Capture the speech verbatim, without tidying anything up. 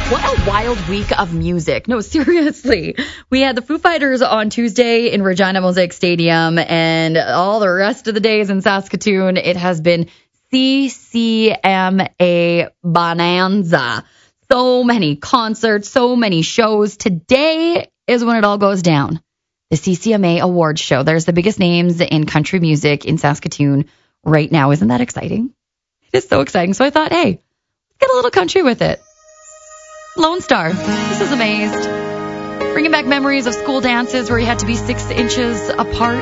What a wild week of music. No, seriously. We had the Foo Fighters on Tuesday in Regina Mosaic Stadium, and all the rest of the days in Saskatoon, it has been C C M A Bonanza. So many concerts, so many shows. Today is when it all goes down. The C C M A Awards Show. There's the biggest names in country music in Saskatoon right now. Isn't that exciting? It is so exciting. So I thought, hey, let's get a little country with it. Lone Star. This is Amazed. Bringing back memories of school dances where you had to be six inches apart.